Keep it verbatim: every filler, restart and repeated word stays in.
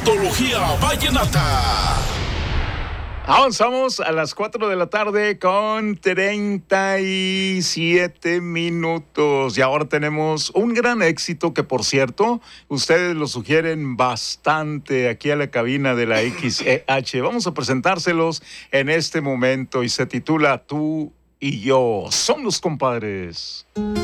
Antología Vallenata. Avanzamos a las cuatro de la tarde con treinta y siete minutos. Y ahora tenemos un gran éxito que, por cierto, ustedes lo sugieren bastante aquí a la cabina de la X E H. Vamos a presentárselos en este momento y se titula Tú y Yo. Son los compadres.